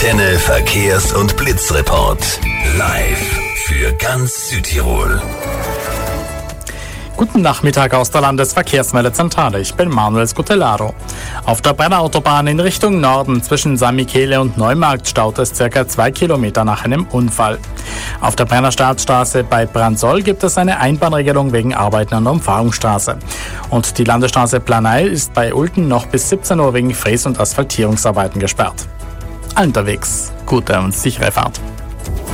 Antenne Verkehrs- und Blitzreport. Live für ganz Südtirol. Guten Nachmittag aus der Landesverkehrsmeldezentrale. Ich bin Manuel Scutellaro. Auf der Brennerautobahn in Richtung Norden zwischen San Michele und Neumarkt staut es ca. 2 Kilometer nach einem Unfall. Auf der Brenner Staatsstraße bei Brandsol gibt es eine Einbahnregelung wegen Arbeiten an der Umfahrungsstraße. Und die Landesstraße Planei ist bei Ulten noch bis 17 Uhr wegen Fräs- und Asphaltierungsarbeiten gesperrt. Allen unterwegs, gute und sichere Fahrt.